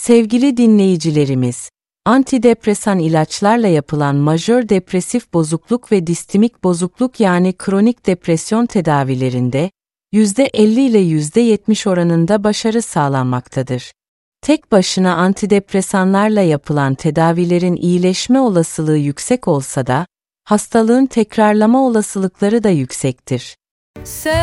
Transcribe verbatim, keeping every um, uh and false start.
Sevgili dinleyicilerimiz, antidepresan ilaçlarla yapılan majör depresif bozukluk ve distimik bozukluk yani kronik depresyon tedavilerinde yüzde elli ile yüzde yetmiş oranında başarı sağlanmaktadır. Tek başına antidepresanlarla yapılan tedavilerin iyileşme olasılığı yüksek olsa da, hastalığın tekrarlama olasılıkları da yüksektir.